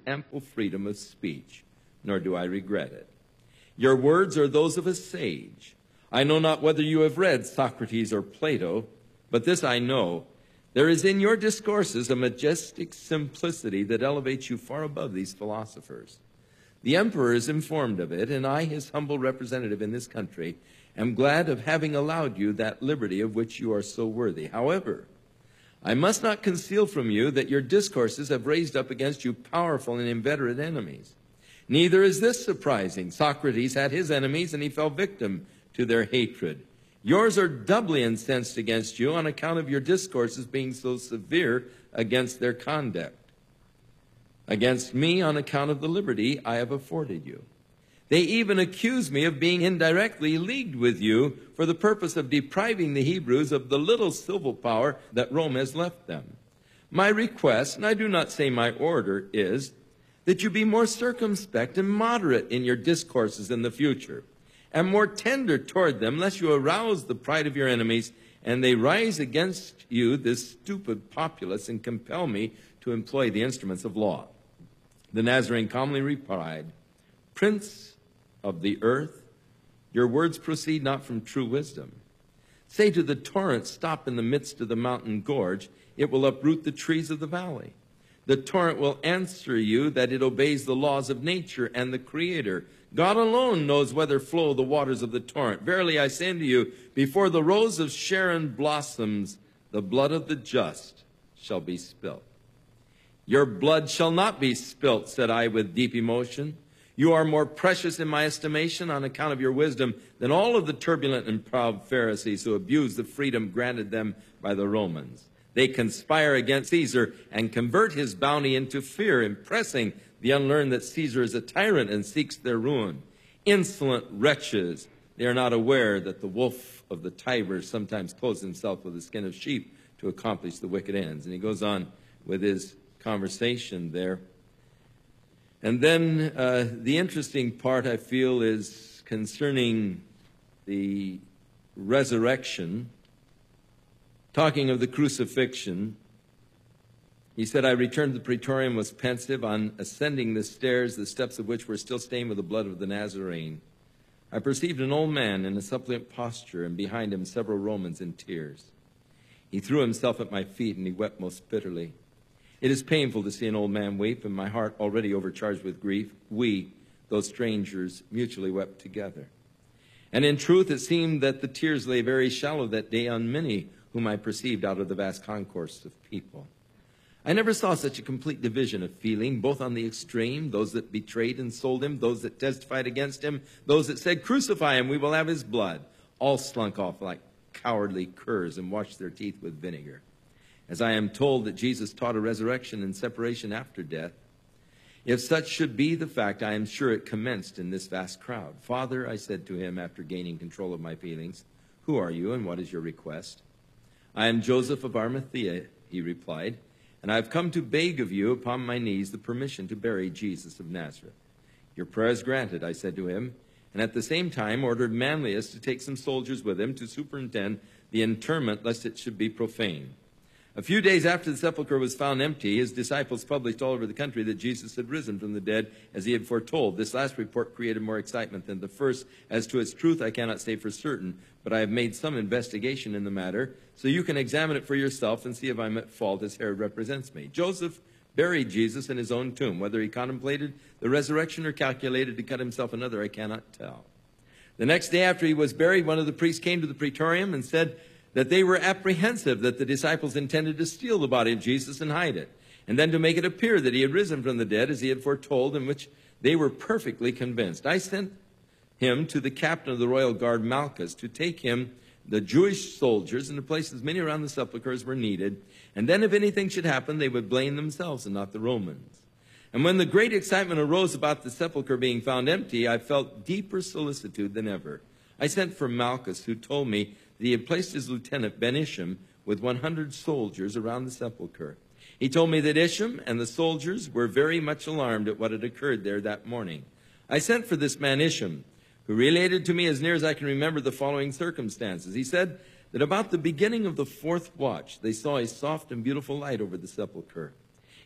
ample freedom of speech, nor do I regret it. Your words are those of a sage. I know not whether you have read Socrates or Plato, but this I know, there is in your discourses a majestic simplicity that elevates you far above these philosophers. The emperor is informed of it, and I, his humble representative in this country, am glad of having allowed you that liberty of which you are so worthy. However, I must not conceal from you that your discourses have raised up against you powerful and inveterate enemies. Neither is this surprising. Socrates had his enemies, and he fell victim to their hatred. Yours are doubly incensed against you on account of your discourses being so severe against their conduct. Against me on account of the liberty I have afforded you. They even accuse me of being indirectly leagued with you for the purpose of depriving the Hebrews of the little civil power that Rome has left them. My request, and I do not say my order, is that you be more circumspect and moderate in your discourses in the future, and more tender toward them, lest you arouse the pride of your enemies, and they rise against you, this stupid populace, and compel me to employ the instruments of law. The Nazarene calmly replied, Prince of the earth, your words proceed not from true wisdom. Say to the torrent, stop in the midst of the mountain gorge, it will uproot the trees of the valley. The torrent will answer you that it obeys the laws of nature and the Creator. God alone knows whether flow the waters of the torrent. Verily I say unto you, before the rose of Sharon blossoms, the blood of the just shall be spilt. Your blood shall not be spilt, said I with deep emotion. You are more precious in my estimation on account of your wisdom than all of the turbulent and proud Pharisees who abuse the freedom granted them by the Romans. They conspire against Caesar and convert his bounty into fear, impressing the unlearned that Caesar is a tyrant and seeks their ruin. Insolent wretches, they are not aware that the wolf of the Tiber sometimes clothes himself with the skin of sheep to accomplish the wicked ends. And he goes on with his conversation there. And then the interesting part, I feel, is concerning the resurrection. Talking of the crucifixion, he said, I returned to the praetorium, was pensive. On ascending the stairs, the steps of which were still stained with the blood of the Nazarene, I perceived an old man in a suppliant posture, and behind him several Romans in tears. He threw himself at my feet, and he wept most bitterly. It is painful to see an old man weep, and my heart already overcharged with grief. We, those strangers, mutually wept together. And in truth, it seemed that the tears lay very shallow that day on many whom I perceived out of the vast concourse of people. I never saw such a complete division of feeling, both on the extreme, those that betrayed and sold him, those that testified against him, those that said, crucify him, we will have his blood. All slunk off like cowardly curs and washed their teeth with vinegar. As I am told that Jesus taught a resurrection and separation after death, if such should be the fact, I am sure it commenced in this vast crowd. Father, I said to him after gaining control of my feelings, who are you and what is your request? I am Joseph of Arimathea, he replied, and I have come to beg of you upon my knees the permission to bury Jesus of Nazareth. Your prayer is granted, I said to him, and at the same time ordered Manlius to take some soldiers with him to superintend the interment, lest it should be profane. A few days after the sepulchre was found empty, his disciples published all over the country that Jesus had risen from the dead as he had foretold. This last report created more excitement than the first. As to its truth, I cannot say for certain, but I have made some investigation in the matter, so you can examine it for yourself and see if I'm at fault as Herod represents me. Joseph buried Jesus in his own tomb. Whether he contemplated the resurrection or calculated to cut himself another, I cannot tell. The next day after he was buried, one of the priests came to the praetorium and said that they were apprehensive that the disciples intended to steal the body of Jesus and hide it, and then to make it appear that he had risen from the dead as he had foretold, in which they were perfectly convinced. I sent him to the captain of the royal guard, Malchus, to take him the Jewish soldiers and to place as many around the sepulchre as were needed, and then if anything should happen, they would blame themselves and not the Romans. And when the great excitement arose about the sepulchre being found empty, I felt deeper solicitude than ever. I sent for Malchus, who told me that he had placed his lieutenant, Ben Isham, with 100 soldiers around the sepulchre. He told me that Isham and the soldiers were very much alarmed at what had occurred there that morning. I sent for this man Isham, who related to me as near as I can remember the following circumstances. He said that about the beginning of the 4th watch, they saw a soft and beautiful light over the sepulchre.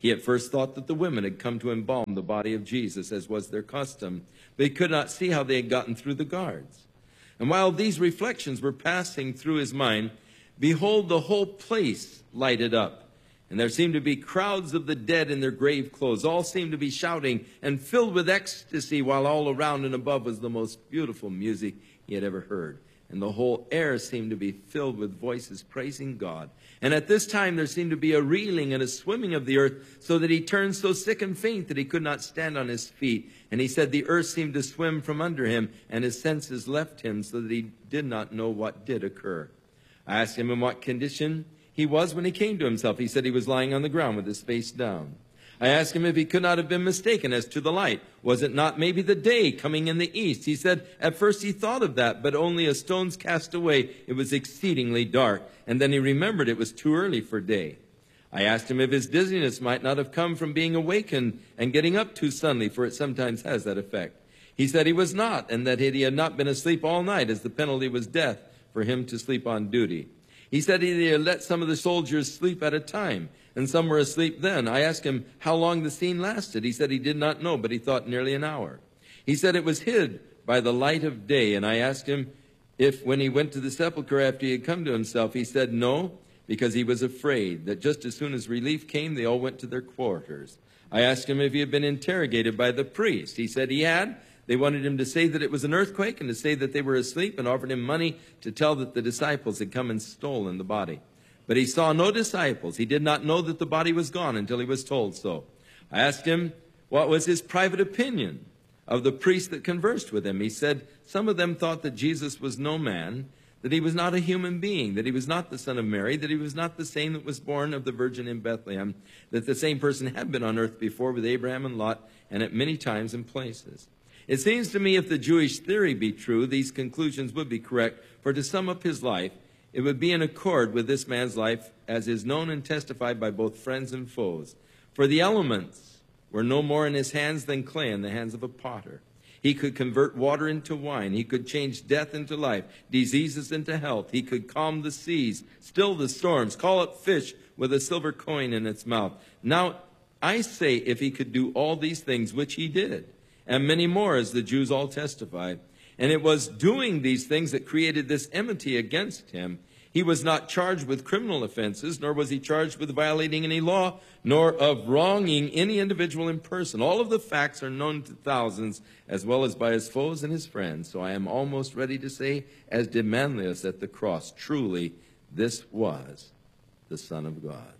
He at first thought that the women had come to embalm the body of Jesus, as was their custom, but he could not see how they had gotten through the guards. And while these reflections were passing through his mind, behold, the whole place lighted up. And there seemed to be crowds of the dead in their grave clothes. All seemed to be shouting and filled with ecstasy, while all around and above was the most beautiful music he had ever heard. And the whole air seemed to be filled with voices praising God. And at this time there seemed to be a reeling and a swimming of the earth, so that he turned so sick and faint that he could not stand on his feet. And he said the earth seemed to swim from under him, and his senses left him, so that he did not know what did occur. I asked him in what condition he was when he came to himself. He said he was lying on the ground with his face down. I asked him if he could not have been mistaken as to the light. Was it not maybe the day coming in the east? He said at first he thought of that, but only a stone's cast away it was exceedingly dark. And then he remembered it was too early for day. I asked him if his dizziness might not have come from being awakened and getting up too suddenly, for it sometimes has that effect. He said he was not, and that he had not been asleep all night, as the penalty was death for him to sleep on duty. He said he had let some of the soldiers sleep at a time, and some were asleep then. I asked him how long the scene lasted. He said he did not know, but he thought nearly an hour. He said it was hid by the light of day, and I asked him if when he went to the sepulchre after he had come to himself, he said no, because he was afraid that just as soon as relief came, they all went to their quarters. I asked him if he had been interrogated by the priest. He said he had. They wanted him to say that it was an earthquake and to say that they were asleep, and offered him money to tell that the disciples had come and stolen the body. But he saw no disciples. He did not know that the body was gone until he was told so. I asked him what was his private opinion of the priests that conversed with him. He said some of them thought that Jesus was no man, that he was not a human being, that he was not the son of Mary, that he was not the same that was born of the virgin in Bethlehem, that the same person had been on earth before with Abraham and Lot, and at many times and places. It seems to me if the Jewish theory be true, these conclusions would be correct, for to sum up his life, it would be in accord with this man's life as is known and testified by both friends and foes. For the elements were no more in his hands than clay in the hands of a potter. He could convert water into wine. He could change death into life, diseases into health. He could calm the seas, still the storms, call up fish with a silver coin in its mouth. Now, I say if he could do all these things, which he did, and many more, as the Jews all testified. And it was doing these things that created this enmity against him. He was not charged with criminal offenses, nor was he charged with violating any law, nor of wronging any individual in person. All of the facts are known to thousands, as well as by his foes and his friends. So I am almost ready to say, as did Manlius at the cross, truly, this was the Son of God.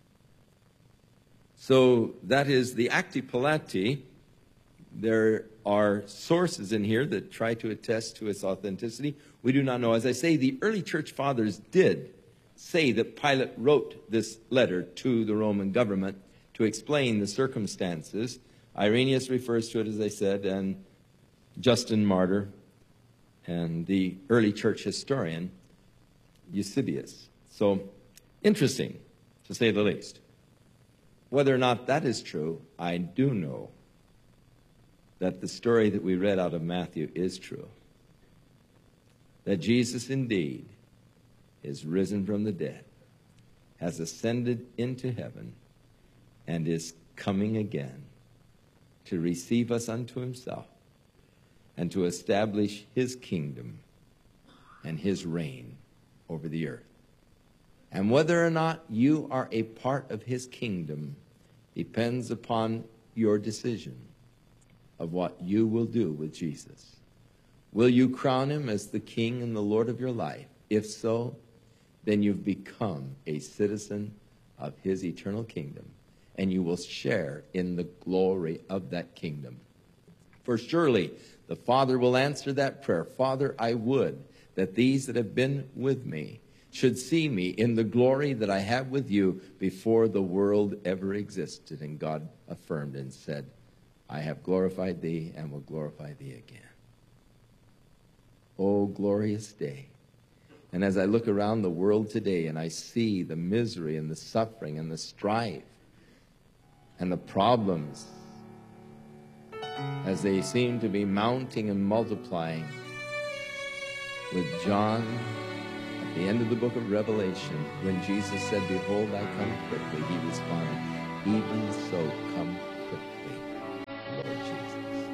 So that is the Acti Pilati. There are sources in here that try to attest to its authenticity. We do not know. As I say, the early church fathers did say that Pilate wrote this letter to the Roman government to explain the circumstances. Irenaeus refers to it, as I said, and Justin Martyr, and the early church historian, Eusebius. So, interesting, to say the least. Whether or not that is true, I do know that the story that we read out of Matthew is true. That Jesus indeed is risen from the dead, has ascended into heaven, and is coming again to receive us unto himself and to establish his kingdom and his reign over the earth. And whether or not you are a part of his kingdom depends upon your decision of what you will do with Jesus. Will you crown him as the King and the Lord of your life? If so, then you've become a citizen of his eternal kingdom, and you will share in the glory of that kingdom. For surely the Father will answer that prayer. Father, I would that these that have been with me should see me in the glory that I have with you before the world ever existed. And God affirmed and said, I have glorified thee and will glorify thee again. Oh, glorious day. And as I look around the world today and I see the misery and the suffering and the strife and the problems as they seem to be mounting and multiplying, with John at the end of the book of Revelation, when Jesus said, behold, I come quickly, he responded, even so, come quickly, Lord Jesus.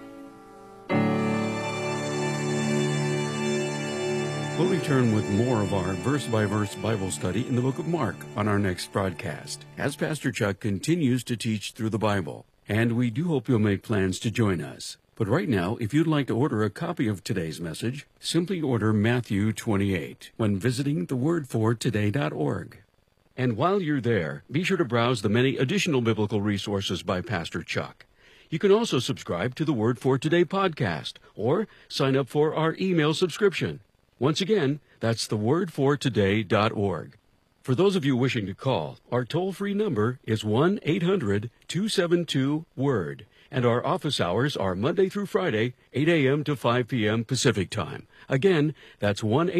We'll return with more of our verse-by-verse Bible study in the book of Mark on our next broadcast, as Pastor Chuck continues to teach through the Bible. And we do hope you'll make plans to join us. But right now, if you'd like to order a copy of today's message, simply order Matthew 28 when visiting thewordfortoday.org. And while you're there, be sure to browse the many additional biblical resources by Pastor Chuck. You can also subscribe to the Word for Today podcast or sign up for our email subscription. Once again, that's thewordfortoday.org. For those of you wishing to call, our toll-free number is 1-800-272-WORD, and our office hours are Monday through Friday, 8 a.m. to 5 p.m. Pacific Time. Again, that's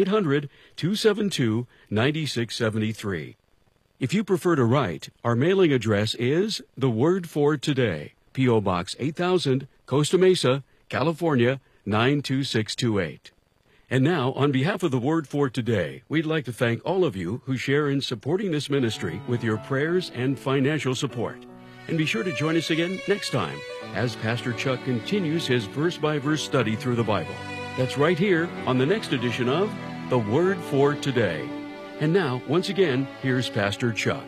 1-800-272-9673. If you prefer to write, our mailing address is The Word for Today, P.O. Box 8000, Costa Mesa, California, 92628. And now, on behalf of The Word for Today, we'd like to thank all of you who share in supporting this ministry with your prayers and financial support. And be sure to join us again next time as Pastor Chuck continues his verse-by-verse study through the Bible. That's right here on the next edition of The Word for Today. And now, once again, here's Pastor Chuck.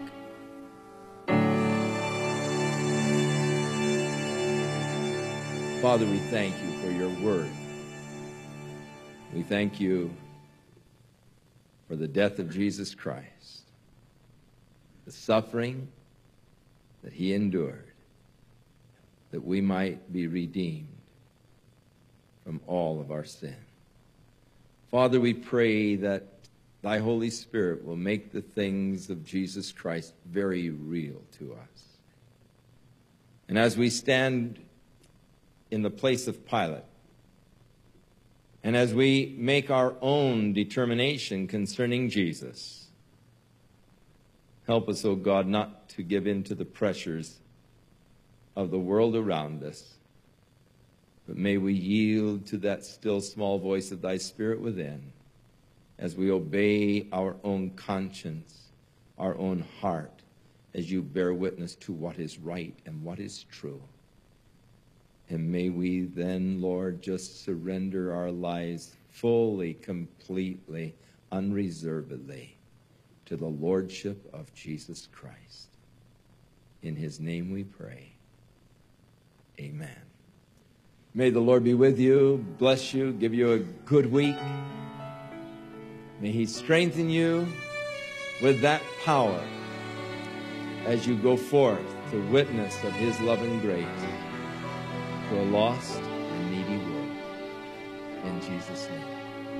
Father, we thank you for your word. We thank you for the death of Jesus Christ, the suffering that he endured, that we might be redeemed from all of our sin. Father, we pray that thy Holy Spirit will make the things of Jesus Christ very real to us. And as we stand in the place of Pilate, and as we make our own determination concerning Jesus, help us, O God, not to give in to the pressures of the world around us, but may we yield to that still small voice of thy Spirit within as we obey our own conscience, our own heart, as you bear witness to what is right and what is true. And may we then, Lord, just surrender our lives fully, completely, unreservedly to the Lordship of Jesus Christ. In his name we pray. Amen. May the Lord be with you, bless you, give you a good week. May he strengthen you with that power as you go forth to witness of his love and grace to a lost and needy world. In Jesus' name.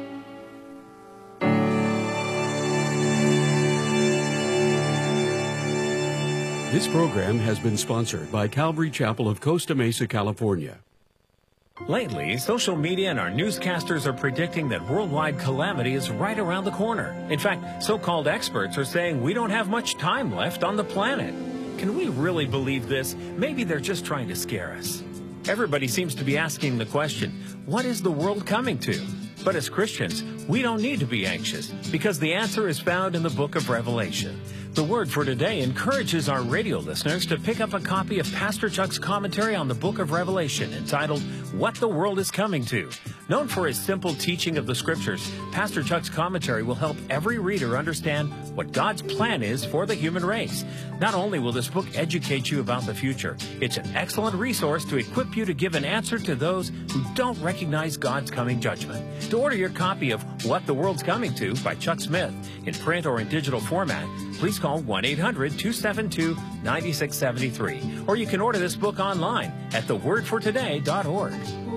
This program has been sponsored by Calvary Chapel of Costa Mesa, California. Lately, social media and our newscasters are predicting that worldwide calamity is right around the corner. In fact, so-called experts are saying we don't have much time left on the planet. Can we really believe this? Maybe they're just trying to scare us. Everybody seems to be asking the question, what is the world coming to? But as Christians, we don't need to be anxious because the answer is found in the book of Revelation. The Word for Today encourages our radio listeners to pick up a copy of Pastor Chuck's commentary on the book of Revelation entitled, What the World is Coming To. Known for his simple teaching of the Scriptures, Pastor Chuck's commentary will help every reader understand what God's plan is for the human race. Not only will this book educate you about the future, it's an excellent resource to equip you to give an answer to those who don't recognize God's coming judgment. To order your copy of What the World's Coming To by Chuck Smith in print or in digital format, please call 1-800-272-9673. Or you can order this book online at thewordfortoday.org.